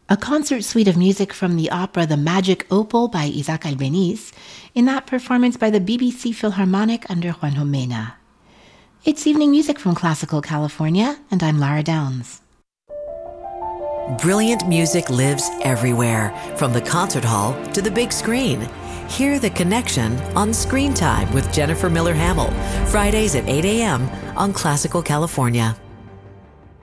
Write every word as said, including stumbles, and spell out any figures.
a concert suite of music from the opera The Magic Opal by Isaac Albeniz, in that performance by the B B C Philharmonic under Juan Jomena. It's evening music from Classical California, and I'm Lara Downs. Brilliant music lives everywhere, from the concert hall to the big screen. Hear The Connection on Screen Time with Jennifer Miller Hamill, Fridays at eight a.m. on Classical California.